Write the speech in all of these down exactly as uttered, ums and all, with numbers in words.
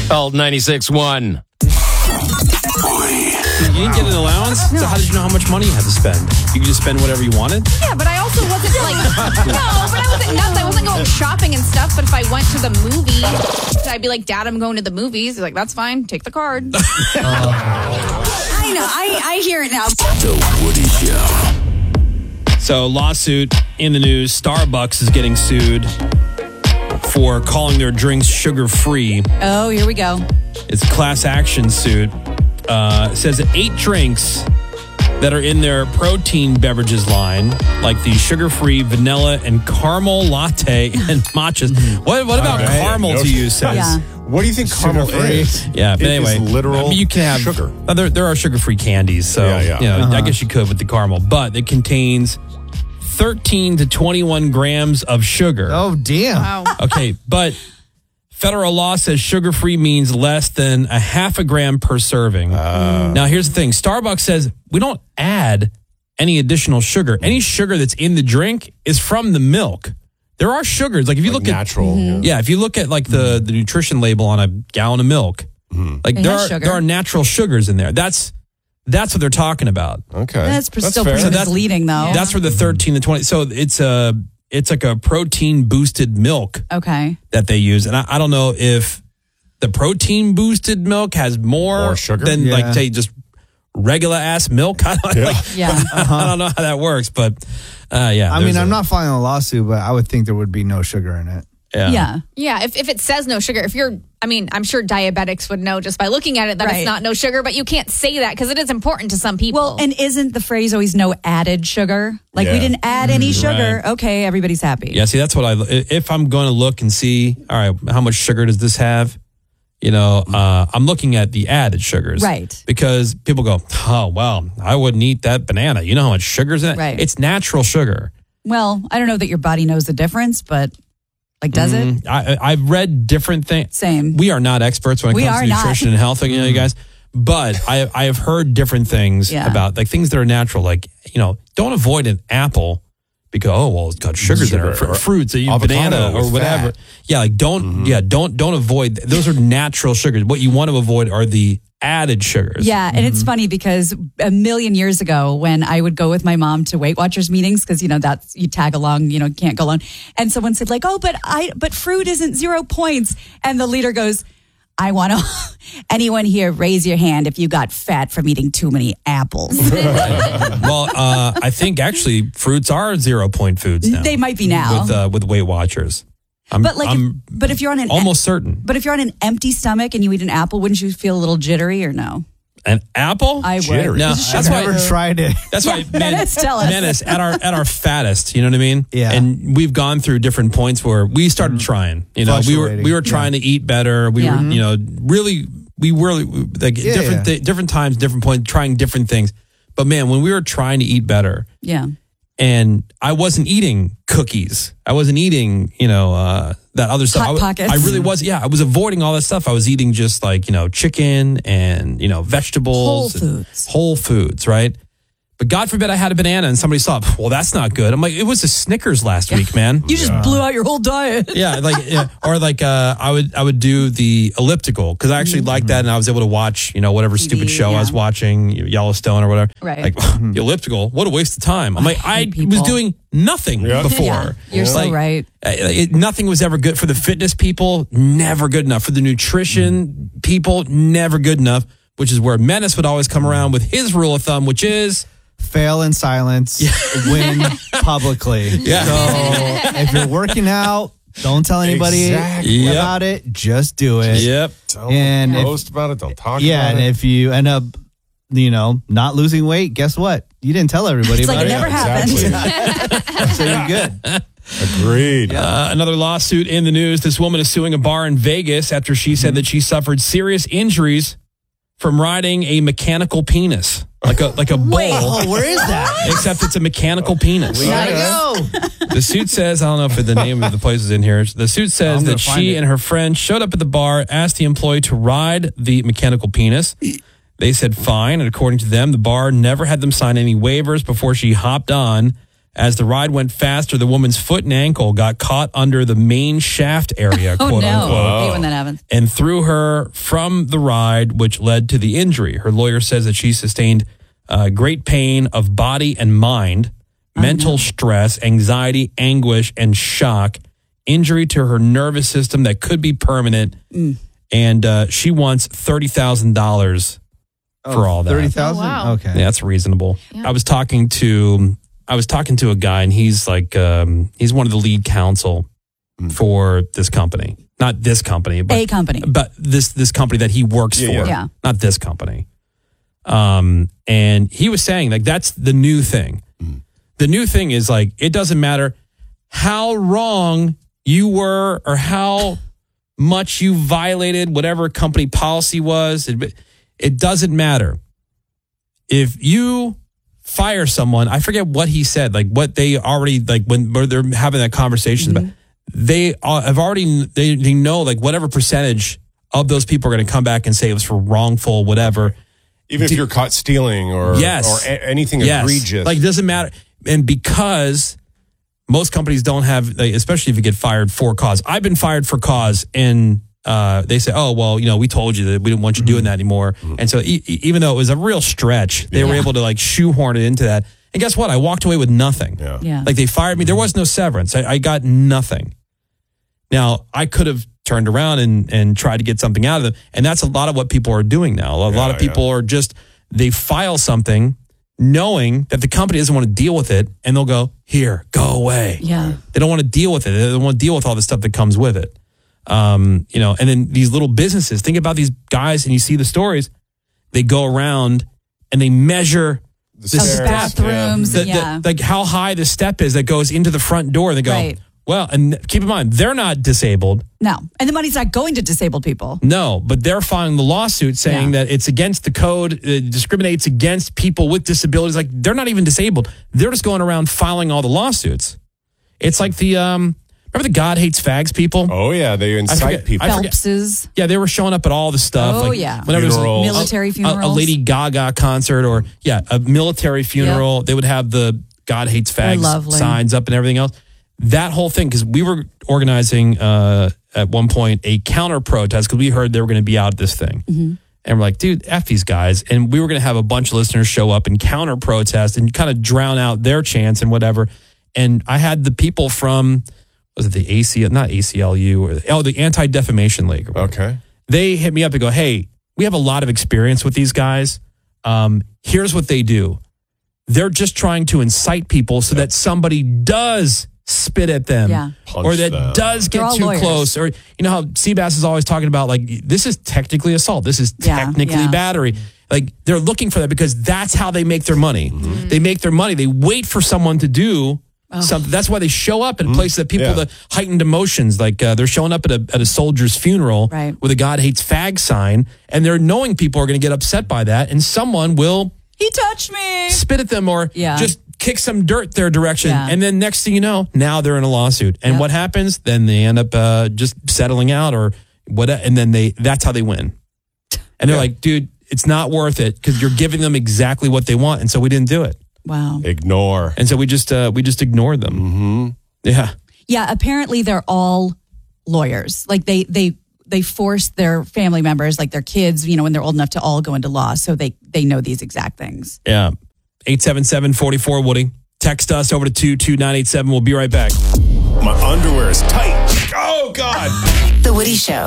Called ninety-six one. You didn't get an allowance? No. So how did you know how much money you had to spend? You could just spend whatever you wanted? Yeah, but I also wasn't like, no, but I wasn't nuts. I wasn't going shopping and stuff. But if I went to the movies, I'd be like, Dad, I'm going to the movies. He's like, that's fine. Take the card. uh, I know. I, I hear it now. The Woody Show. So, lawsuit in the news. Starbucks is getting sued for calling their drinks sugar-free. Oh, here we go. It's a class action suit. Uh, it says that eight drinks that are in their protein beverages line, like the sugar-free vanilla and caramel latte and matchas. What, what about right. caramel No to you, says? Yeah. What do you think caramel Sugar-free. is? Yeah, but It anyway, is literal I mean, you can have sugar. uh, there, there are sugar-free candies, so Yeah, yeah. you know, Uh-huh. I guess you could with the caramel, but it contains thirteen to twenty-one grams of sugar. Oh, damn. Wow. Okay, but federal law says sugar-free means less than a half a gram per serving. Uh. Now, here's the thing. Starbucks says we don't add any additional sugar. Any sugar that's in the drink is from the milk. There are sugars. Like if you Like look natural. at Mhm. yeah, if you look at like the, the nutrition label on a gallon of milk, like It there has are sugar. there are natural sugars in there. That's that's what they're talking about. Okay. That's, still fair. pretty So that's- misleading, though. That's for the thirteen to twenty. So it's a it's like a protein boosted milk Okay. that they use. And I, I don't know if the protein boosted milk has more, More sugar? than Yeah. like say just regular ass milk. I don't, Yeah. like, Yeah. I don't know how that works, but uh, yeah. I mean, there's I'm a- not filing a lawsuit, but I would think there would be no sugar in it. Yeah. Yeah. Yeah, if, if it says no sugar, if you're, I mean, I'm sure diabetics would know just by looking at it that Right. it's not no sugar, but you can't say that because it is important to some people. Well, and isn't the phrase always no added sugar? Like Yeah. we didn't add any sugar. Right. Okay, everybody's happy. Yeah, see, that's what I, if I'm going to look and see, all right, how much sugar does this have? You know, uh, I'm looking at the added sugars. Right. Because people go, oh, well, I wouldn't eat that banana. You know how much sugar's in it? Right. It's natural sugar. Well, I don't know that your body knows the difference, but like, does it? Mm, I, I've read different things. Same. We are not experts when it We comes are to not. nutrition and health, you know, you guys. But I, I have heard different things Yeah. about like things that are natural. Like, you know, don't avoid an apple because, oh, well, it's got sugars in Sugar it. Fr- or fruits, a avocado banana or with whatever. fat. Yeah, like don't, yeah, don't, don't avoid. Those are natural sugars. What you want to avoid are the added sugars. Yeah, and it's funny because a million years ago, when I would go with my mom to Weight Watchers meetings, because you know that's you tag along, you know, can't go along, and someone said like, "Oh, but I, but fruit isn't zero points," and the leader goes, "I want to." Anyone here, raise your hand if you got fat from eating too many apples. Well, uh, I think actually fruits are zero point foods now. They might be now. with uh, with Weight Watchers. I'm, But like, if, I'm but if you're on an almost certain. but if you're on an empty stomach and you eat an apple, wouldn't you feel a little jittery or no? An apple? I would. Jittery. No, Because that's sugar- why. Never tried it. That's why Menace, tell us. Menace at our at our fattest, you know what I mean? Yeah. And we've gone through different points where we started trying. You know, we were Fluctuating. we were trying to eat better. We Yeah. were, you know, really we were like Yeah, different yeah. thi- different times, different points, trying different things. But man, when we were trying to eat better, Yeah. and I wasn't eating cookies. I wasn't eating, you know, uh, that other stuff. Hot I, w- Pockets. I really was. Yeah, I was avoiding all that stuff. I was eating just like, you know, chicken and, you know, vegetables. Whole and foods. Whole foods, right? But God forbid I had a banana and somebody saw, well, that's not good. I'm like, it was a Snickers last week, man. You just blew out your whole diet. Yeah, like, yeah, or like, uh, I would, I would do the elliptical because I actually liked that, and I was able to watch, you know, whatever T V, stupid show yeah. I was watching, Yellowstone or whatever. Right. Like the elliptical, what a waste of time. I'm like, I hate was people. doing nothing Yeah. before. Yeah, you're so Like, right. uh, It, nothing was ever good for the fitness people. Never good enough for the nutrition people. Never good enough. Which is where Menace would always come around with his rule of thumb, which is. Fail in silence, win publicly. Yeah. So if you're working out, don't tell anybody Exactly. Yep. about it. Just do it. Yep. Don't And if- post about it. Don't talk Yeah, about and it. if you end up, you know, not losing weight, guess what? You didn't tell everybody It's like about it it. never happened. Exactly. So you're good. Agreed. Uh, another lawsuit in the news. This woman is suing a bar in Vegas after she said that she suffered serious injuries from riding a mechanical penis, like a like a bull. Oh, where is that? Except it's a mechanical penis. Gotta go. The suit says, I don't know if the name of the place is in here. The suit says I'm gonna that find she it. and her friend showed up at the bar, asked the employee to ride the mechanical penis. They said fine, and according to them, the bar never had them sign any waivers before she hopped on As the ride went faster, the woman's foot and ankle got caught under the main shaft area, Oh, quote no. unquote, I hate when that happens. and threw her from the ride, which led to the injury. Her lawyer says that she sustained uh, great pain of body and mind, mental stress, anxiety, anguish, and shock, injury to her nervous system that could be permanent, and uh, she wants thirty thousand dollars for all that. thirty thousand? Oh, wow. Okay. Yeah, that's reasonable. Yeah. I was talking to I was talking to a guy, and he's like um, he's one of the lead counsel for this company. Not this company, but A company. but this this company that he works Yeah, for. yeah. Yeah. Not this company. Um, and he was saying like that's the new thing. The new thing is like it doesn't matter how wrong you were or how much you violated whatever company policy was. It, it doesn't matter. If you fire someone, I forget what he said, like what they already, like when where they're having that conversation, Mm-hmm. about, they uh, have already, they, they know like whatever percentage of those people are going to come back and say it was for wrongful, whatever. Even if you're caught stealing or, Yes. or a- anything Yes. egregious. Like, it doesn't matter. And because most companies don't have, like, especially if you get fired for cause. I've been fired for cause, and uh, they say, oh, well, you know, we told you that we didn't want you doing that anymore. And so e- e- even though it was a real stretch, they were Yeah. able to, like, shoehorn it into that. And guess what? I walked away with nothing. Yeah. Yeah. Like, they fired me. There was no severance. I, I got nothing. Now, I could have turned around and, and tried to get something out of them. And that's a lot of what people are doing now. A lot, a lot of Yeah, people are just, they file something knowing that the company doesn't want to deal with it, and they'll go, here, go away. Yeah. They don't want to deal with it. They don't want to deal with all the stuff that comes with it. Um, you know, and then these little businesses, think about these guys, and you see the stories, they go around and they measure The the stairs, step, bathrooms. the, the- Yeah. like how high the step is that goes into the front door. They go, Right. well, and keep in mind, they're not disabled. No. And the money's not going to disabled people. No, but they're filing the lawsuit saying Yeah. that it's against the code, it discriminates against people with disabilities. Like, they're not even disabled. They're just going around filing all the lawsuits. It's like the, um, remember the God Hates Fags people? Oh, yeah. They incite forget- people. I forget- Phelps's. Yeah, they were showing up at all the stuff. Oh, like, yeah. Whenever there's Funerals. a, Military a- funerals. A, Lady Gaga concert or, yeah, a military funeral, they would have the God Hates They're Fags lovely. signs up and everything else. That whole thing, because we were organizing uh, at one point a counter protest because we heard they were going to be out at this thing. Mm-hmm. And we're like, dude, F these guys. And we were going to have a bunch of listeners show up and counter protest and kind of drown out their chants and whatever. And I had the people from, was it the A C L, not A C L U, or, oh, the Anti-Defamation League. or whatever. Okay. They hit me up and go, hey, we have a lot of experience with these guys. Um, here's what they do. They're just trying to incite people so that somebody does spit at them Yeah. Punch or that them. does They're get all too lawyers. close. Or, you know how Seabass is always talking about, like, this is technically assault. This is Yeah, technically yeah. battery. Like, they're looking for that because that's how they make their money. Mm-hmm. They make their money. They wait for someone to do something. That's why they show up in places that people, Mm-hmm. Yeah. the heightened emotions, like uh, they're showing up at a, at a soldier's funeral Right. with a God Hates Fag sign, and they're knowing people are going to get upset by that, and someone will He touched me. spit at them or Yeah. just kick some dirt their direction. Yeah. And then next thing you know, now they're in a lawsuit. And Yep. what happens? Then they end up uh, just settling out or what, and then they, that's how they win. And they're Yeah. like, dude, it's not worth it because you're giving them exactly what they want. And so we didn't do it. Wow. Ignore. And so we just, uh, we just ignored them. Mm-hmm. Yeah. Yeah, apparently they're all lawyers. Like they they they force their family members, like their kids, you know, when they're old enough to all go into law, so they they know these exact things. Yeah. eight seven seven, four four, Woody. Text us over to two two nine eight seven. We'll be right back. My underwear is tight. Oh, God. The Woody Show.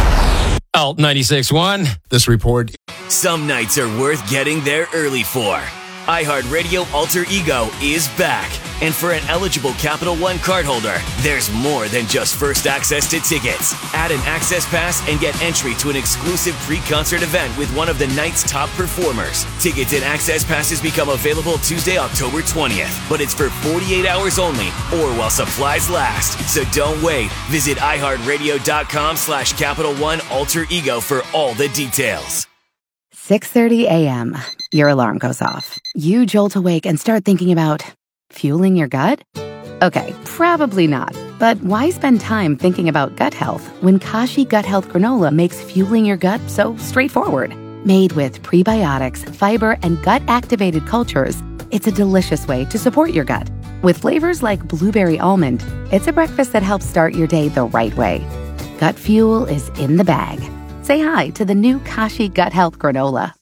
Alt ninety-six point one. This report. Some nights are worth getting there early for. iHeartRadio Alter Ego is back. And for an eligible Capital One cardholder, there's more than just first access to tickets. Add an access pass and get entry to an exclusive pre-concert event with one of the night's top performers. Tickets and access passes become available Tuesday, October twentieth. But it's for forty-eight hours only or while supplies last. So don't wait. Visit iHeartRadio.com slash Capital One Alter Ego for all the details. six thirty a.m. Your alarm goes off. You jolt awake and start thinking about fueling your gut? Okay, probably not. But why spend time thinking about gut health when Kashi Gut Health Granola makes fueling your gut so straightforward? Made with prebiotics, fiber, and gut-activated cultures, it's a delicious way to support your gut. With flavors like blueberry almond, it's a breakfast that helps start your day the right way. Gut Fuel is in the bag. Say hi to the new Kashi Gut Health granola.